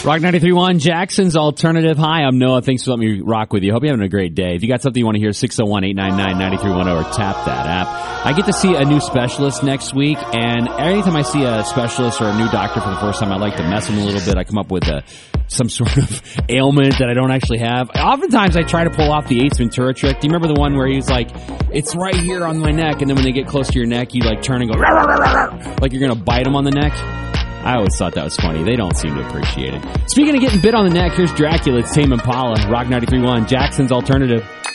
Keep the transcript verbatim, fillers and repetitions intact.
Rock ninety-three point one, Jackson's Alternative. Hi, I'm Noah. Thanks for letting me rock with you. Hope you're having a great day. If you got something you want to hear, six oh one, eight nine nine, nine three one zero or tap that app. I get to see a new specialist next week, and anytime I see a specialist or a new doctor for the first time, I like to mess them a little bit. I come up with a, some sort of ailment that I don't actually have. Oftentimes, I try to pull off the Ace Ventura trick. Do you remember the one where he's like, it's right here on my neck, and then when they get close to your neck, you like turn and go, rah, rah, rah, rah, like you're going to bite them on the neck? I always thought that was funny. They don't seem to appreciate it. Speaking of getting bit on the neck, here's Dracula. It's Tame Impala. Rock ninety-three point one, Jackson's Alternative.